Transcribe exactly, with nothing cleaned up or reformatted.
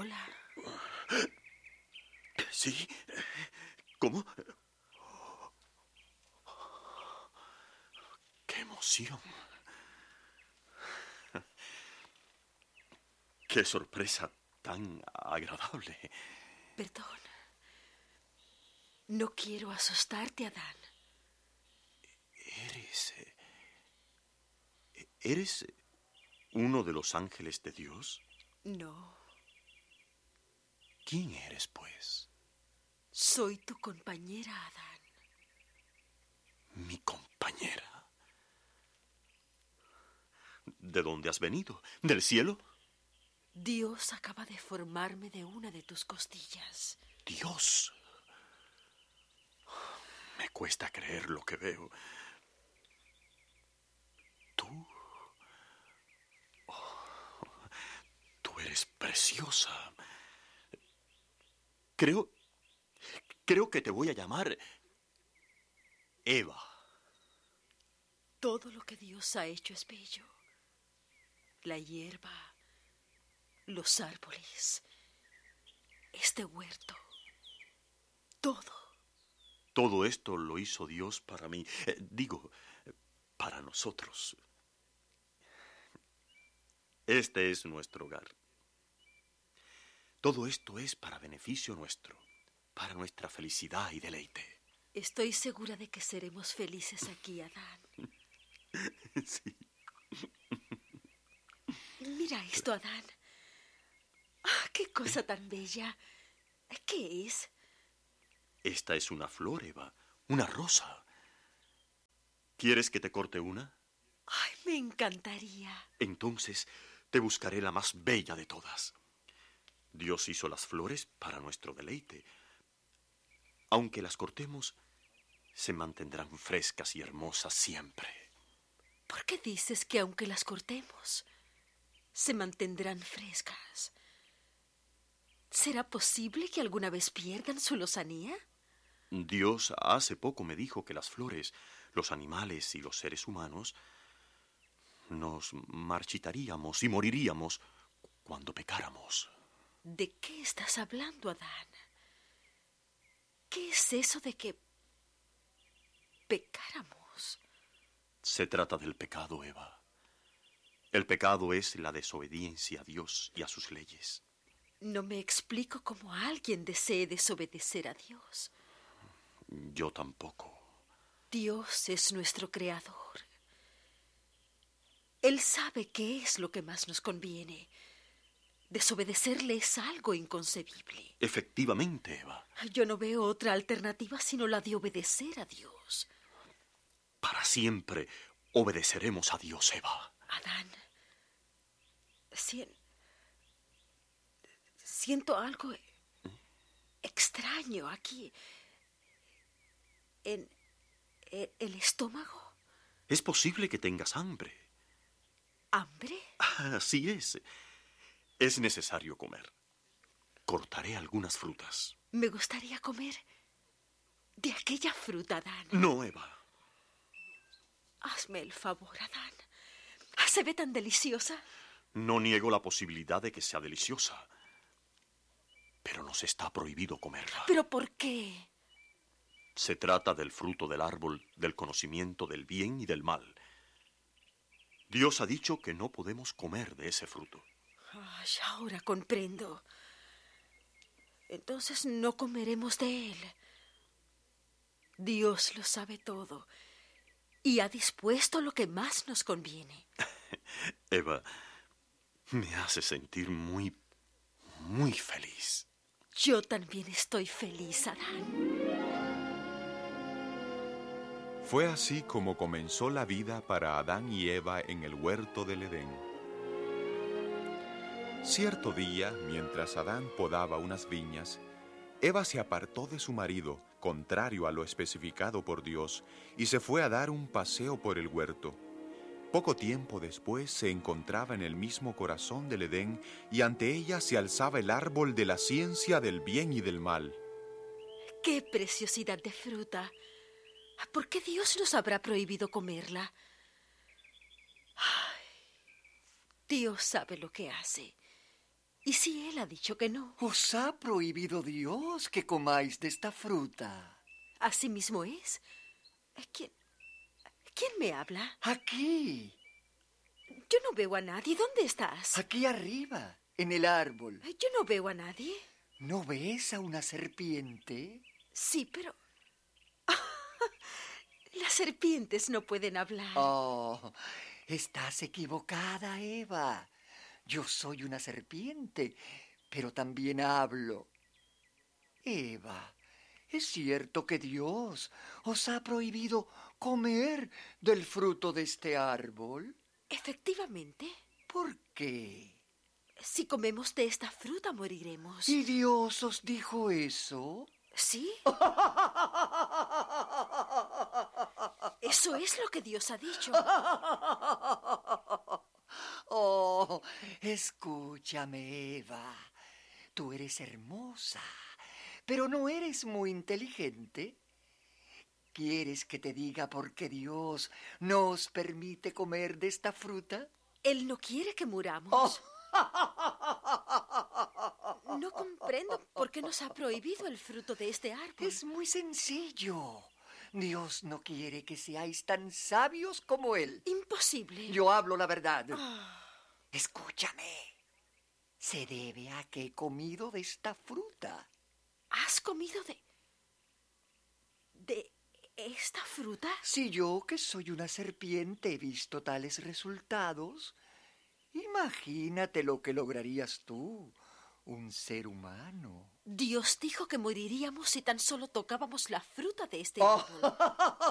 Hola. ¿Sí? ¿Cómo? ¡Qué emoción! ¡Qué sorpresa tan agradable! Perdón. No quiero asustarte, Adán. ¿Eres... ¿Eres uno de los ángeles de Dios? No. ¿Quién eres, pues? Soy tu compañera, Adán. ¿Mi compañera? ¿De dónde has venido? ¿Del cielo? Dios acaba de formarme de una de tus costillas. ¡Dios! Me cuesta creer lo que veo. Tú... Oh, tú eres preciosa. Creo... Creo que te voy a llamar... Eva. Todo lo que Dios ha hecho es bello. La hierba, los árboles, este huerto, todo. Todo esto lo hizo Dios para mí. Eh, digo, para nosotros. Este es nuestro hogar. Todo esto es para beneficio nuestro, para nuestra felicidad y deleite. Estoy segura de que seremos felices aquí, Adán. Sí. Mira esto, Adán. ¡Ah, qué cosa tan bella! ¿Qué es? Esta es una flor, Eva, una rosa. ¿Quieres que te corte una? ¡Ay, me encantaría! Entonces te buscaré la más bella de todas. Dios hizo las flores para nuestro deleite. Aunque las cortemos, se mantendrán frescas y hermosas siempre. ¿Por qué dices que aunque las cortemos, se mantendrán frescas? ¿Será posible que alguna vez pierdan su lozanía? Dios hace poco me dijo que las flores, los animales y los seres humanos nos marchitaríamos y moriríamos cuando pecáramos. ¿De qué estás hablando, Adán? ¿Qué es eso de que pecáramos? Se trata del pecado, Eva. El pecado es la desobediencia a Dios y a sus leyes. No me explico cómo alguien desee desobedecer a Dios. Yo tampoco. Dios es nuestro creador. Él sabe qué es lo que más nos conviene. Desobedecerle es algo inconcebible. Efectivamente, Eva. Yo no veo otra alternativa sino la de obedecer a Dios. Para siempre obedeceremos a Dios, Eva. Adán, sien- siento algo extraño aquí en, en el estómago. Es posible que tengas hambre. ¿Hambre? Así es. Es necesario comer. Cortaré algunas frutas. Me gustaría comer de aquella fruta, Adán. No, Eva. Hazme el favor, Adán. ¿Se ve tan deliciosa? No niego la posibilidad de que sea deliciosa. Pero nos está prohibido comerla. ¿Pero por qué? Se trata del fruto del árbol del conocimiento del bien y del mal. Dios ha dicho que no podemos comer de ese fruto. Ay, ahora comprendo. Entonces no comeremos de él. Dios lo sabe todo y ha dispuesto lo que más nos conviene. Eva, me hace sentir muy, muy feliz. Yo también estoy feliz, Adán. Fue así como comenzó la vida para Adán y Eva en el huerto del Edén. Cierto día, mientras Adán podaba unas viñas, Eva se apartó de su marido, contrario a lo especificado por Dios, y se fue a dar un paseo por el huerto. Poco tiempo después se encontraba en el mismo corazón del Edén y ante ella se alzaba el árbol de la ciencia del bien y del mal. ¡Qué preciosidad de fruta! ¿Por qué Dios nos habrá prohibido comerla? Ay, Dios sabe lo que hace. ¿Y si él ha dicho que no? Os ha prohibido Dios que comáis de esta fruta. Así mismo es. ¿Quién, quién me habla? Aquí, Yo no veo a nadie. ¿Dónde estás? aquí arriba, en el árbol. Yo no veo a nadie. ¿No ves a una serpiente? Sí, pero... Las serpientes no pueden hablar. Oh, estás equivocada, Eva. Yo soy una serpiente, pero también hablo. Eva, ¿es cierto que Dios os ha prohibido comer del fruto de este árbol? Efectivamente, ¿Por qué? si comemos de esta fruta moriremos. ¿Y Dios os dijo eso? ¿Sí? Eso es lo que Dios ha dicho. Oh, escúchame, Eva. Tú eres hermosa, pero no eres muy inteligente. ¿Quieres que te diga por qué Dios nos permite comer de esta fruta? Él no quiere que muramos. Oh. No comprendo por qué nos ha prohibido el fruto de este árbol. Es muy sencillo. Dios no quiere que seáis tan sabios como Él. Imposible. Yo hablo la verdad. Ah, Escúchame. Se debe a que he comido de esta fruta. ¿has comido de... de esta fruta? Si yo, que soy una serpiente, he visto tales resultados, imagínate lo que lograrías tú, un ser humano. Dios dijo que moriríamos si tan solo tocábamos la fruta de este Oh. árbol.